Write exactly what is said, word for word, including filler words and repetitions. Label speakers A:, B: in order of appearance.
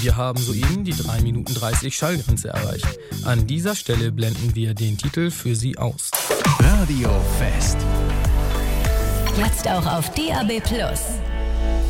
A: Wir haben soeben die drei Minuten dreißig Schallgrenze erreicht. An dieser Stelle blenden wir den Titel für Sie aus.
B: Radio Fest.
C: Jetzt auch auf D A B Plus.